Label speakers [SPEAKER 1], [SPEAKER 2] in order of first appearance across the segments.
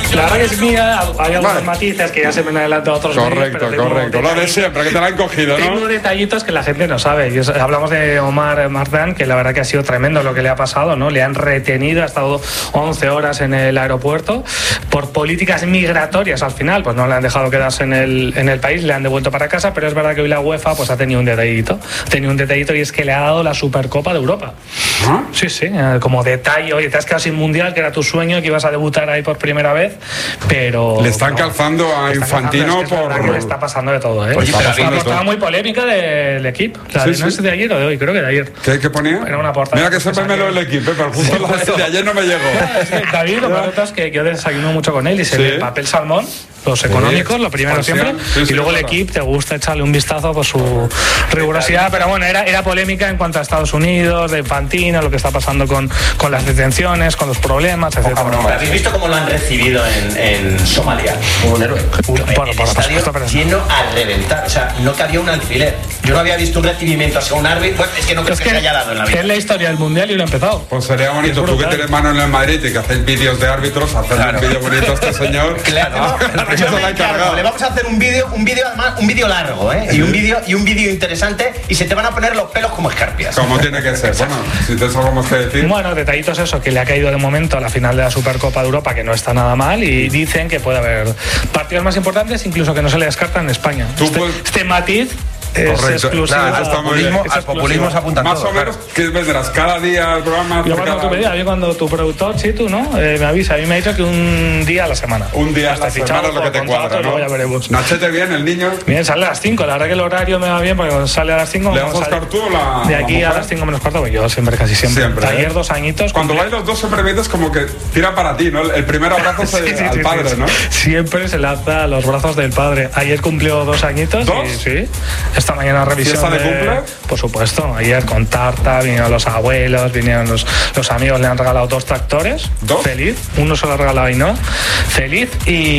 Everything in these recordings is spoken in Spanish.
[SPEAKER 1] La verdad que es mía, hay algunos matices que ya se me han adelantado otros.
[SPEAKER 2] Correcto. Lo de siempre, que te la han cogido, ¿no?
[SPEAKER 1] Tengo detallitos que la gente no sabe. Hablamos de Omar Mardan, que la verdad que ha sido tremendo lo que le ha pasado, ¿no? Le han retenido, ha estado 11 horas en el aeropuerto por políticas migratorias. Al final, pues no le han dejado quedarse en el país, le han devuelto para casa, pero es verdad que hoy la UEFA pues ha tenido un detallito. Y es que le ha dado la Supercopa de Europa.
[SPEAKER 2] ¿Ah?
[SPEAKER 1] Sí, como detalle. Oye, te has quedado sin mundial, que era tu sueño, que ibas a debutar ahí por primera vez, pero...
[SPEAKER 2] Le están calzando a Infantino
[SPEAKER 1] por... Le está pasando de todo, ¿eh?
[SPEAKER 2] Pues
[SPEAKER 1] Pero una portada muy polémica del equipo. No es de ayer o de hoy, creo que de ayer.
[SPEAKER 2] ¿Qué ponía?
[SPEAKER 1] Era una portada.
[SPEAKER 2] Mira que sepa lo del equipo, pero justo la de ayer no me llegó.
[SPEAKER 1] David, lo que es que yo desayuno mucho con él y se ve el papel salmón, los económicos, lo primero siempre, y luego el equipo te gusta echarle un vistazo por su rigurosidad, pero bueno, era polémica en cuanto a Estados Unidos, de Infantino, lo que está pasando con las detenciones, con los problemas, etc.
[SPEAKER 3] ¿Habéis visto cómo lo han recibido en Somalia? Un héroe. El estadio lleno a reventar, o sea, no cabía un alfiler. Yo no había visto un recibimiento hacia un árbitro, pues es que no creo que se haya dado en la vida.
[SPEAKER 1] Es la historia del Mundial y lo ha empezado.
[SPEAKER 2] Pues sería bonito, tú que tienes mano en el Madrid y que hacéis vídeos de árbitros, hacerle un vídeo bonito a este señor.
[SPEAKER 3] Claro, le vamos a hacer un vídeo además, un vídeo largo, ¿eh? Y un vídeo interesante, y se te van a poner los pelos como escarpias.
[SPEAKER 2] Como tiene que ser. Bueno, si te algo más que decir.
[SPEAKER 1] Bueno, detallitos eso, que le ha caído de momento a la final de la Supercopa de Europa, que no está nada mal, y dicen que puede haber partidos más importantes, incluso que no se le descartan en España. Este matiz es exclusivo.
[SPEAKER 4] Al populismo se apunta
[SPEAKER 2] más todo, o menos, ¿qué vendrás? ¿Cada día el programa?
[SPEAKER 1] Yo cuando tu productor, Chitu, ¿no? Me avisa, a mí me ha dicho que un día a la semana.
[SPEAKER 2] Un día a la semana es lo que te cuadra, ¿no?
[SPEAKER 1] Ya veremos.
[SPEAKER 2] Nachete bien, el niño.
[SPEAKER 1] Bien, sale a las 5. La verdad que el horario me va bien, porque cuando sale a las 5...
[SPEAKER 2] ¿Le vas a buscar tú la
[SPEAKER 1] de aquí a las 5 menos cuarto, pues yo siempre, casi siempre. Ayer 2 añitos.
[SPEAKER 2] Cuando vais los dos siempre metes como que tira para ti, ¿no? El primer abrazo al padre, ¿no?
[SPEAKER 1] Siempre se lanza a los brazos del padre. Ayer cumplió 2 añitos.
[SPEAKER 2] ¿2?
[SPEAKER 1] Sí. Esta mañana revisión
[SPEAKER 2] de cumple?
[SPEAKER 1] Por supuesto, ayer con tarta, vinieron los abuelos, vinieron los amigos, le han regalado 2 tractores.
[SPEAKER 2] ¿2?
[SPEAKER 1] Feliz, uno se lo ha regalado y no. Feliz,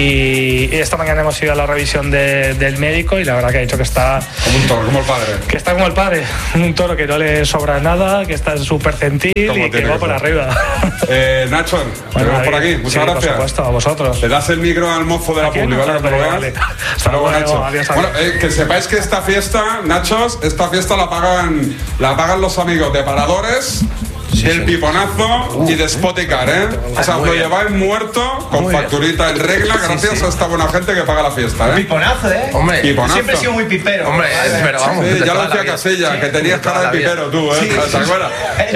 [SPEAKER 1] y esta mañana hemos ido a la revisión del médico y la verdad que ha dicho que está...
[SPEAKER 2] Como un toro, como el padre.
[SPEAKER 1] Que está como el padre, un toro que no le sobra nada, que está súper centil y que va por arriba.
[SPEAKER 2] Nacho, te vemos por aquí, muchas gracias.
[SPEAKER 1] Por supuesto, a vosotros.
[SPEAKER 2] Le das el micro al mozo de la Publi, ¿vale? Que te lo veas.
[SPEAKER 1] Vale.
[SPEAKER 2] Hasta luego, Nacho.
[SPEAKER 1] Adiós.
[SPEAKER 2] Bueno, que sepáis que esta fiesta, Nachos, esta fiesta la pagan los amigos de Paradores, del Piponazo y de Spoticar, ¿eh? O sea, os lo lleváis muerto con facturita en regla, gracias a esta buena gente que paga la fiesta, ¿eh?
[SPEAKER 3] Piponazo, ¿eh?
[SPEAKER 4] Hombre,
[SPEAKER 2] Piponazo.
[SPEAKER 3] Siempre he sido muy pipero.
[SPEAKER 4] Hombre, pero vamos.
[SPEAKER 2] Sí, ya lo decía Casella, que tenías cara de pipero tú, ¿eh? ¿Te acuerdas?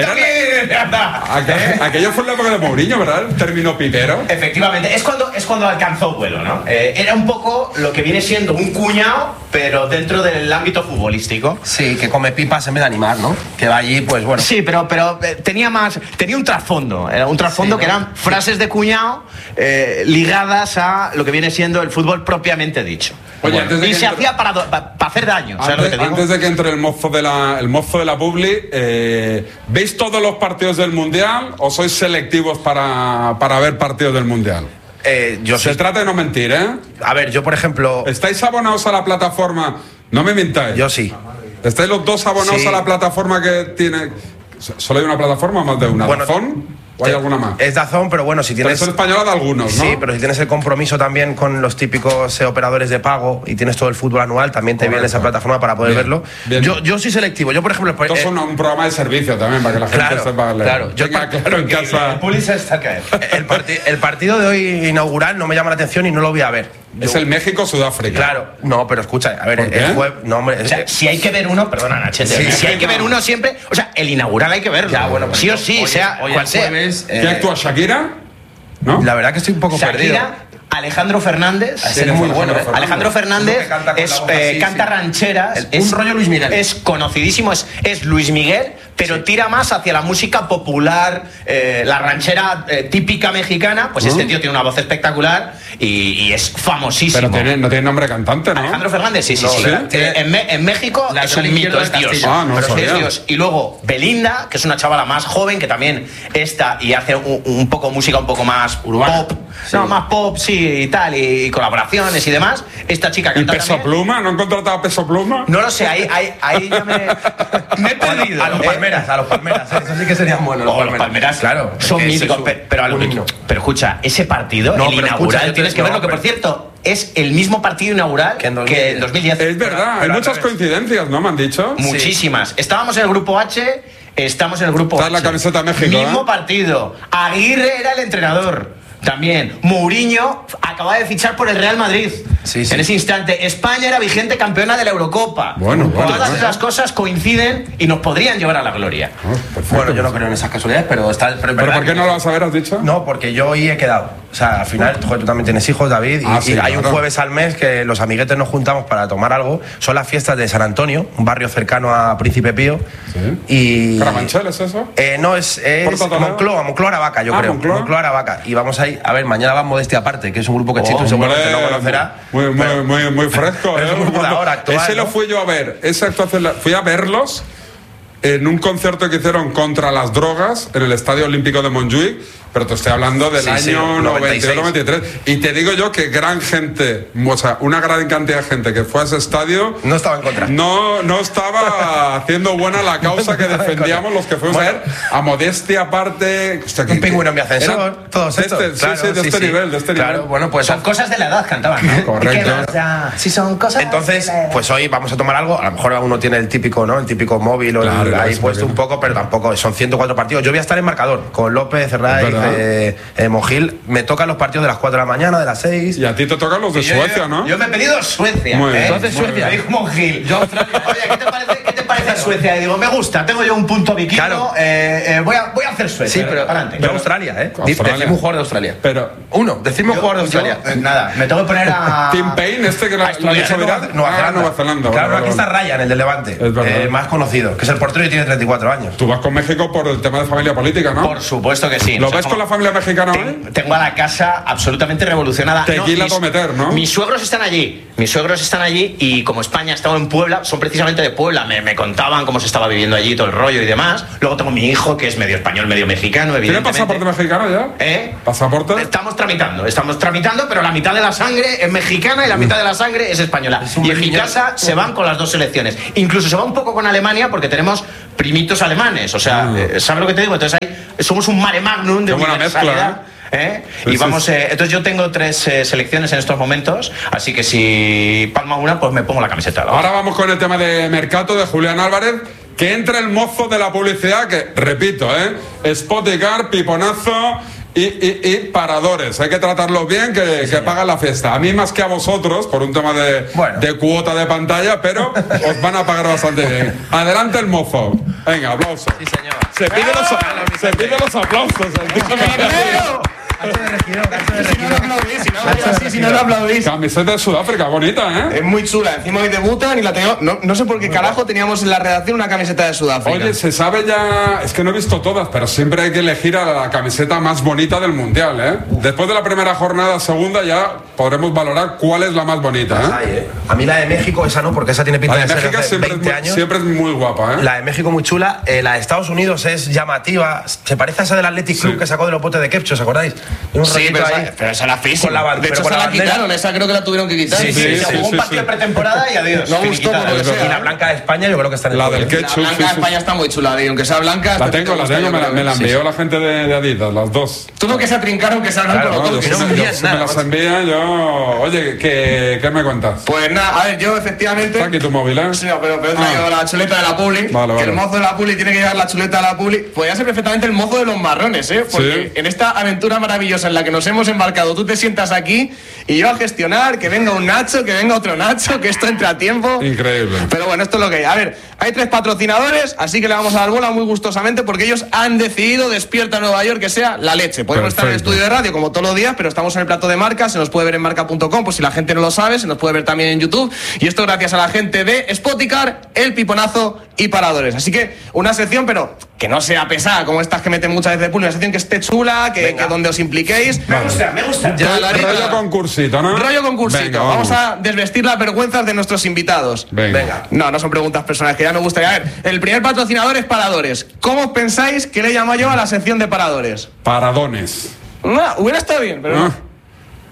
[SPEAKER 2] Aquello fue en la época de Mourinho, ¿verdad? El término pipero.
[SPEAKER 3] Efectivamente, es cuando alcanzó vuelo, ¿no? Era un poco lo que viene siendo un cuñado, pero dentro del ámbito futbolístico.
[SPEAKER 4] Sí, que come pipas en vez de animar, ¿no? Que va allí, pues bueno.
[SPEAKER 3] Sí, pero tenía un trasfondo. Era un trasfondo, sí, ¿no? Que eran frases de cuñado ligadas a lo que viene siendo el fútbol propiamente dicho.
[SPEAKER 2] Oye,
[SPEAKER 3] y se hacía para hacer daño.
[SPEAKER 2] Antes de que entre el mozo de la Publi, ¿veis todos los partidos del Mundial o sois selectivos para ver partidos del Mundial? Se trata de no mentir, ¿eh?
[SPEAKER 4] A ver, yo por ejemplo...
[SPEAKER 2] ¿Estáis abonados a la plataforma? No me mintáis.
[SPEAKER 4] Yo sí.
[SPEAKER 2] ¿Estáis los dos abonados a la plataforma que tiene...? ¿Solo hay una plataforma o más de una?
[SPEAKER 4] Bueno,
[SPEAKER 2] ¿DAZN? ¿O hay alguna más?
[SPEAKER 4] Es DAZN, pero bueno, si tienes...
[SPEAKER 2] Pero es española de algunos, ¿no?
[SPEAKER 4] Sí, pero si tienes el compromiso también con los típicos operadores de pago y tienes todo el fútbol anual, también te viene esa plataforma para poder verlo. Bien. Yo soy selectivo. Yo, por ejemplo...
[SPEAKER 2] Esto es un programa de servicio también, para que la gente sepa leer.
[SPEAKER 4] Claro, yo
[SPEAKER 2] claro en casa...
[SPEAKER 4] El partido de hoy inaugural no me llama la atención y no lo voy a ver.
[SPEAKER 2] Es el México-Sudáfrica.
[SPEAKER 4] Claro, no, pero escucha, a ver, el jueves... No, hombre,
[SPEAKER 3] o sea, si hay que ver uno, perdona, Nachete, si hay que ver uno siempre, o sea, el inaugural hay que verlo.
[SPEAKER 4] Ya, bueno,
[SPEAKER 3] sí o sí, sea cual sea.
[SPEAKER 2] ¿Qué actúa Shakira? ¿No?
[SPEAKER 4] La verdad que estoy un poco perdido.
[SPEAKER 3] Alejandro Fernández,
[SPEAKER 4] es muy bueno.
[SPEAKER 3] Alejandro Fernández canta rancheras,
[SPEAKER 4] un rollo Luis Miguel.
[SPEAKER 3] Es conocidísimo, es Luis Miguel, pero tira más hacia la música popular, la ranchera típica mexicana. Pues este tío tiene una voz espectacular y es famosísimo.
[SPEAKER 2] Pero no tiene nombre cantante, ¿no?
[SPEAKER 3] Alejandro Fernández, sí. En México es un mito, es Dios. Es Dios. Y luego Belinda, que es una chavala más joven, que también está y hace un poco música un poco más urbana. Pop. No, más pop, sí. y tal, y colaboraciones y demás. Esta chica
[SPEAKER 2] canta también. ¿Y Peso Pluma? ¿No han contratado a Peso Pluma?
[SPEAKER 3] No lo sé, ahí ya me he perdido.
[SPEAKER 4] A los Palmeras, eso sí que serían buenos.
[SPEAKER 3] Los Palmeras, claro, son míticos, pero escucha, ese partido, el inaugural, tienes que verlo, que por cierto es el mismo partido inaugural que en 2010.
[SPEAKER 2] Es verdad, hay muchas coincidencias, ¿no? Me han dicho.
[SPEAKER 3] Muchísimas. Estábamos en el grupo H, estamos en el grupo H.
[SPEAKER 2] La camiseta México.
[SPEAKER 3] Mismo partido. Aguirre era el entrenador. También, Mourinho acaba de fichar por el Real Madrid. En ese instante, España era vigente campeona de la Eurocopa. Todas esas cosas coinciden y nos podrían llevar a la gloria.
[SPEAKER 4] Bueno, yo no creo en esas casualidades, pero está.
[SPEAKER 2] ¿Pero por qué no lo vas a ver, has dicho?
[SPEAKER 4] No, porque yo hoy he quedado. O sea, al final, tú también tienes hijos, David, y hay un jueves al mes que los amiguetes nos juntamos para tomar algo. Son las fiestas de San Antonio, un barrio cercano a Príncipe Pío.
[SPEAKER 2] Y ¿Carabanchel es eso?
[SPEAKER 4] No, es Moncloa Aravaca, yo creo. Moncloa Aravaca. Y vamos ahí. A ver, mañana va Modestia Aparte, que es un grupo que Chito seguramente no conocerá.
[SPEAKER 2] Muy fresco,
[SPEAKER 4] es un grupo de ahora actual,
[SPEAKER 2] ese lo fui yo a ver, esa actuación fui a verlos en un concierto que hicieron contra las drogas en el Estadio Olímpico de Montjuic, pero te estoy hablando del año 92-93. Y te digo yo que gran gente, o sea, una gran cantidad de gente que fue a ese estadio
[SPEAKER 4] no estaba en contra.
[SPEAKER 2] No estaba haciendo buena la causa que defendíamos los que fuimos a ver a Modestia Aparte.
[SPEAKER 4] Un pingüino en mi ascensor, todos estos.
[SPEAKER 2] De este nivel.
[SPEAKER 3] Claro, bueno, pues son cosas de la edad, cantaban, ¿no?
[SPEAKER 2] Correcto.
[SPEAKER 3] Si son cosas.
[SPEAKER 4] Entonces, pues hoy vamos a tomar algo. A lo mejor uno tiene el típico móvil o ahí puesto un poco, pero tampoco. Son 104 partidos. Yo voy a estar en marcador con López, Herraiz, Mongil. Me tocan los partidos de las 4 de la mañana, de las 6.
[SPEAKER 2] Y a ti te tocan los de Suecia, ¿no?
[SPEAKER 3] Yo me he pedido Suecia.
[SPEAKER 4] Entonces Suecia.
[SPEAKER 3] Dijo Mongil. Oye, ¿qué te parece Suecia? Y digo, me gusta, tengo yo un punto vikingo. Claro. Voy a hacer Suecia.
[SPEAKER 4] Sí, pero Australia, Decime un jugador de Australia. Decime un jugador de Australia.
[SPEAKER 3] Nada, me tengo que poner a.
[SPEAKER 2] Tim Payne, que lo ha dicho Nueva Zelanda.
[SPEAKER 4] Claro, aquí está Ryan, el de Levante. El más conocido, que es el portero y tiene 34 años.
[SPEAKER 2] Tú vas con México por el tema de familia política, ¿no?
[SPEAKER 3] Por supuesto que sí.
[SPEAKER 2] ¿Lo ves con la familia mexicana hoy?
[SPEAKER 3] Tengo a la casa absolutamente revolucionada.
[SPEAKER 2] Tequila para meter, ¿no?
[SPEAKER 3] Mis suegros están allí. Y como España ha estado en Puebla, son precisamente de Puebla. Me contaban cómo se estaba viviendo allí, todo el rollo y demás. Luego tengo mi hijo, que es medio español, medio mexicano, evidentemente.
[SPEAKER 2] ¿Tiene pasaporte mexicano ya? ¿Pasaporte?
[SPEAKER 3] Estamos tramitando, pero la mitad de la sangre es mexicana y la mitad de la sangre es española. Y en mi casa se van con las dos selecciones. Incluso se va un poco con Alemania porque tenemos primitos alemanes. O sea, ¿sabes lo que te digo? Entonces ahí somos un mare magnum de universalidad. Y vamos, entonces yo tengo 3 selecciones en estos momentos, así que si palma una, pues me pongo la camiseta.
[SPEAKER 2] Ahora vamos con el tema de Mercato de Julián Álvarez, que entra el mozo de la publicidad, que repito, Spoticar, Piponazo y paradores. Hay que tratarlos bien, que pagan la fiesta. A mí más que a vosotros, por un tema de cuota de pantalla, pero os van a pagar bastante bien. Adelante el mozo. Venga, aplausos.
[SPEAKER 3] Sí, señor.
[SPEAKER 2] Se pide los aplausos.
[SPEAKER 5] Si no lo aplaudís.
[SPEAKER 2] Camiseta de Sudáfrica, bonita,
[SPEAKER 5] Es muy chula. Encima hoy debutan y la tengo. No sé por qué carajo teníamos en la redacción una camiseta de Sudáfrica.
[SPEAKER 2] Oye, se sabe ya. Es que no he visto todas, pero siempre hay que elegir a la camiseta más bonita del mundial, Después de la primera jornada, segunda, ya podremos valorar cuál es la más bonita,
[SPEAKER 4] A mí la de México, esa no, porque esa tiene pinta de ser hace 20 años.
[SPEAKER 2] Siempre es muy guapa,
[SPEAKER 4] La de México muy chula. La de Estados Unidos es llamativa. Se parece a esa del Athletic Club que sacó de los botes de Kepcho, ¿os acordáis?
[SPEAKER 5] Sí, pero esa la física.
[SPEAKER 4] De hecho, se la quitaron, esa creo que la tuvieron que quitar.
[SPEAKER 3] Un partido de pretemporada y adiós.
[SPEAKER 5] No gustó por lo que sea.
[SPEAKER 4] Y la blanca de España yo creo que está en el
[SPEAKER 2] La del ketchup.
[SPEAKER 5] La blanca de España está muy chula, y aunque sea blanca.
[SPEAKER 2] La tengo, me la envió la gente de Adidas, las dos.
[SPEAKER 5] Todo que se atrincaron, que salgan con los dos.
[SPEAKER 2] Me las envían, yo. Oye, ¿qué me cuentas?
[SPEAKER 5] Pues nada, a ver, yo efectivamente.
[SPEAKER 2] Está aquí tu móvil,
[SPEAKER 5] Sí, pero he traído la chuleta de la Publi.
[SPEAKER 2] Vale.
[SPEAKER 5] Que el mozo de la Publi tiene que llevar la chuleta de la Publi. Podría ser perfectamente el mozo de los marrones, Porque en esta aventura maravillosa en la que nos hemos embarcado, tú te sientas aquí y yo a gestionar, que venga un Nacho, que venga otro Nacho, que esto entre a tiempo.
[SPEAKER 2] Increíble.
[SPEAKER 5] Pero bueno, esto es lo que hay. A ver, hay 3 patrocinadores, así que le vamos a dar bola muy gustosamente porque ellos han decidido Despierta Nueva York que sea la leche. Podemos estar en el estudio de radio como todos los días, pero estamos en el plato de marca, se nos puede ver en marca.com, pues si la gente no lo sabe, se nos puede ver también en YouTube. Y esto gracias a la gente de Spoticar, El Piponazo y Paradores. Así que una sección, pero que no sea pesada, como estas que meten muchas veces de público, una sección que esté chula, que donde os impliquéis.
[SPEAKER 3] Me gusta.
[SPEAKER 2] Rollo concursito, ¿no?
[SPEAKER 5] Rollo concursito.
[SPEAKER 2] Venga,
[SPEAKER 5] vamos a desvestir las vergüenzas de nuestros invitados.
[SPEAKER 2] Venga.
[SPEAKER 5] No son preguntas personales, que ya me gustaría. A ver, el primer patrocinador es Paradores. ¿Cómo pensáis que le llamo yo a la sección de Paradores?
[SPEAKER 2] Paradones.
[SPEAKER 5] No, hubiera estado bien, pero no.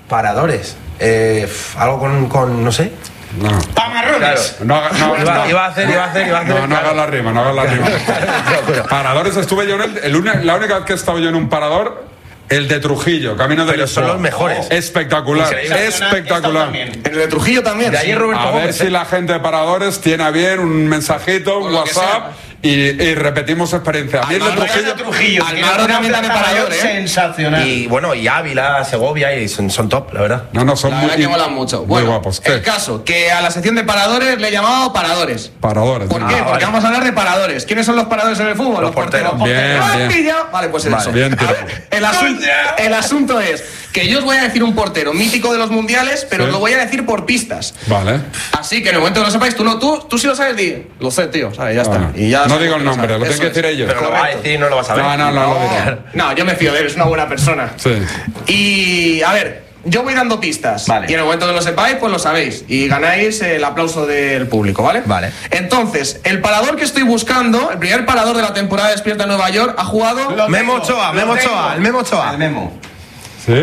[SPEAKER 4] Paradores. Algo con no sé.
[SPEAKER 2] No.
[SPEAKER 3] ¡Pamarrones!
[SPEAKER 4] Claro. Iba a hacer.
[SPEAKER 2] No hagas la rima. Paradores estuve yo la única vez que he estado yo en un parador, el de Trujillo, camino de
[SPEAKER 4] Pero son los mejores.
[SPEAKER 2] Espectacular.
[SPEAKER 5] ¿El de Trujillo también?
[SPEAKER 4] De ahí Roberto
[SPEAKER 2] A ver si la gente de Paradores tiene a bien un mensajito, un WhatsApp. Y repetimos experiencia. A mí el de
[SPEAKER 3] Trujillo.
[SPEAKER 5] Claro, también de Parador,
[SPEAKER 3] sensacional.
[SPEAKER 4] Y bueno, y Ávila, Segovia, y son top, la verdad.
[SPEAKER 2] No, son
[SPEAKER 5] muy molan mucho. Bueno,
[SPEAKER 2] muy guapos.
[SPEAKER 5] El caso, que a la sección de paradores le he llamado paradores.
[SPEAKER 2] Paradores.
[SPEAKER 5] ¿Por qué? Porque vamos a hablar de paradores. ¿Quiénes son los paradores en el fútbol?
[SPEAKER 4] Los porteros.
[SPEAKER 2] Bien.
[SPEAKER 5] Vale, pues eso.
[SPEAKER 2] Bien,
[SPEAKER 5] el asunto es que yo os voy a decir un portero mítico de los mundiales, pero os lo voy a decir por pistas.
[SPEAKER 2] Vale.
[SPEAKER 5] Así que en el momento que lo sepáis, tú sí lo sabes, lo sé, tío. ¿Sabes? Ya está. Y ya
[SPEAKER 2] no digo el nombre, lo tienen que decir ellos.
[SPEAKER 4] Pero lo va a decir y no lo vas a ver.
[SPEAKER 5] No, yo me fío de él, es una buena persona.
[SPEAKER 2] Sí.
[SPEAKER 5] Y a ver, yo voy dando pistas.
[SPEAKER 3] Vale.
[SPEAKER 5] Y en el momento que lo sepáis, pues lo sabéis. Y ganáis el aplauso del público, ¿vale?
[SPEAKER 4] Vale.
[SPEAKER 5] Entonces, el parador que estoy buscando, el primer parador de la temporada de Despierta en Nueva York, ha jugado...
[SPEAKER 4] Memo Ochoa.
[SPEAKER 3] El Memo.
[SPEAKER 2] ¿Sí?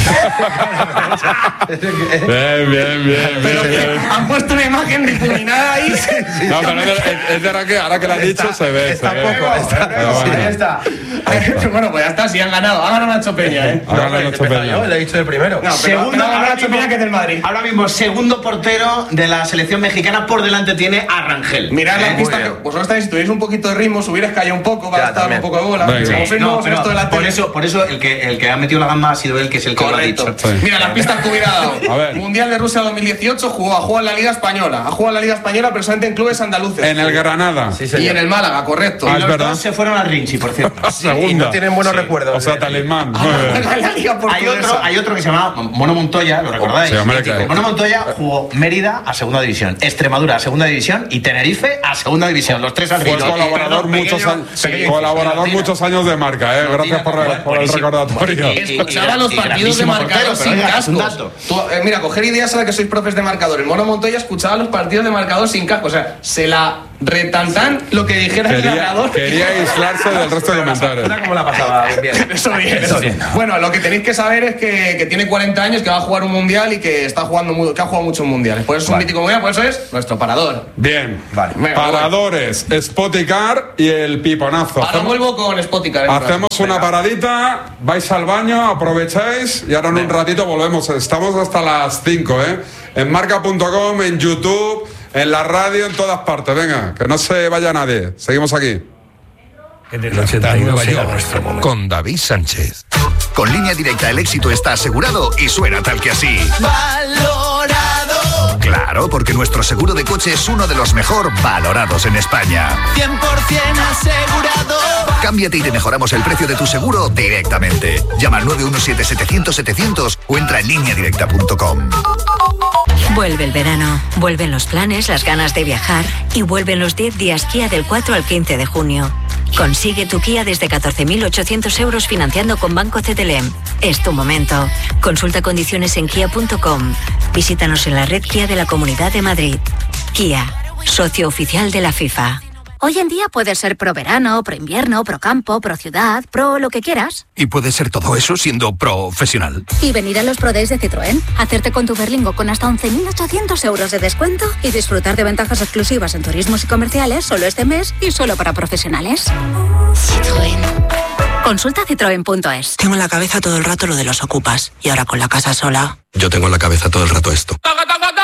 [SPEAKER 2] bien.
[SPEAKER 5] Han puesto una imagen difuminada ahí.
[SPEAKER 2] No, pero es de que ahora que lo has dicho se ve.
[SPEAKER 3] Ahí está.
[SPEAKER 5] Bueno, pues ya está, sí han ganado. Ha ganado Nacho Peña, ¿eh?
[SPEAKER 2] Ha ganado Nacho Peña.
[SPEAKER 4] Yo le he dicho el primero.
[SPEAKER 5] No,
[SPEAKER 3] Segundo,
[SPEAKER 5] ha ganado Nacho Peña, que es del Madrid.
[SPEAKER 3] Ahora mismo, segundo portero de la selección mexicana, por delante tiene a Rangel.
[SPEAKER 5] Mirad la pista que vosotros estáis, si tuvierais un poquito de ritmo, subierais callado un poco para estar un poco de bola. Como sois nuevos en esto de la tele.
[SPEAKER 3] Por eso el que ha metido la gamba ha sido él, que es el que lo ha dicho.
[SPEAKER 2] Sí.
[SPEAKER 5] Mira, las pistas que hubiera dado.
[SPEAKER 2] A ver.
[SPEAKER 5] Mundial de Rusia 2018 ha jugado en la Liga Española. Ha jugado en la Liga Española, pero solamente en clubes andaluces.
[SPEAKER 2] En el Granada.
[SPEAKER 4] Sí,
[SPEAKER 5] y
[SPEAKER 4] señor.
[SPEAKER 5] en el Málaga, correcto.
[SPEAKER 2] Ah,
[SPEAKER 3] Y
[SPEAKER 2] es
[SPEAKER 3] los
[SPEAKER 2] verdad.
[SPEAKER 3] dos se fueron a Rinchi, por cierto.
[SPEAKER 4] Y no tienen buenos recuerdos.
[SPEAKER 2] O sea, talismán. Muy bien.
[SPEAKER 5] En la Liga Portuguesa.
[SPEAKER 3] Hay otro que se llama Mono Montoya, ¿lo recordáis?
[SPEAKER 2] Sí, hombre,
[SPEAKER 3] Mítico.
[SPEAKER 2] claro.
[SPEAKER 3] Mono Montoya jugó Mérida a segunda división, Extremadura a segunda división y Tenerife a segunda división. Los tres
[SPEAKER 2] Fue
[SPEAKER 3] arriba.
[SPEAKER 2] colaborador muchos años de Marca, ¿eh? Gracias por el recordatorio.
[SPEAKER 5] Escuchaba los partidos de marcador sin cascos. Mira, coger ideas a la que sois profes de marcador. El Mono Montoya escuchaba los partidos de marcador sin cascos. O sea, se la retantan lo que dijera el narrador.
[SPEAKER 2] Quería aislarse del resto de comentarios.
[SPEAKER 4] ¿Cómo la pasaba? Bien.
[SPEAKER 5] Eso bien. Bueno, lo que tenéis que saber es que tiene 40 años, que va a jugar un mundial y que ha jugado muchos mundiales. Por eso es un mítico mundial, por eso es nuestro parador.
[SPEAKER 2] Bien.
[SPEAKER 4] Vale.
[SPEAKER 2] Paradores, Spoticar y el piponazo.
[SPEAKER 5] Ahora vuelvo con Spoticar.
[SPEAKER 2] Hacemos una paradita, vais al baño, aprovecháis y ahora en un ratito volvemos. Estamos hasta las 5, ¿eh? En marca.com, en YouTube, en la radio, en todas partes. Venga, que no se vaya nadie. Seguimos aquí.
[SPEAKER 6] En el 89 llega nuestro momento. Con David Sánchez.
[SPEAKER 7] Con Línea Directa el éxito está asegurado y suena tal que así. ¡Valorado! Claro, porque nuestro seguro de coche es uno de los mejor valorados en España.
[SPEAKER 8] 100% asegurado.
[SPEAKER 7] Cámbiate y te mejoramos el precio de tu seguro directamente. Llama al 917-700-700 o entra en lineadirecta.com.
[SPEAKER 9] Vuelve el verano, vuelven los planes, las ganas de viajar y vuelven los 10 días Kia del 4 al 15 de junio. Consigue tu Kia desde 14.800 euros financiando con Banco CTLM. Es tu momento. Consulta condiciones en kia.com. Visítanos en la red Kia de la Comunidad de Madrid. Kia, socio oficial de la FIFA.
[SPEAKER 10] Hoy en día puedes ser pro verano, pro invierno, pro campo, pro ciudad, pro lo que quieras.
[SPEAKER 6] Y puede ser todo eso siendo profesional.
[SPEAKER 10] Y venir a los Pro Days de Citroën, hacerte con tu Berlingo con hasta 11.800 euros de descuento y disfrutar de ventajas exclusivas en turismos y comerciales solo este mes y solo para profesionales. Citroën. Consulta citroen.es.
[SPEAKER 11] Tengo en la cabeza todo el rato lo de los ocupas y ahora con la casa sola.
[SPEAKER 6] Yo tengo en la cabeza todo el rato esto.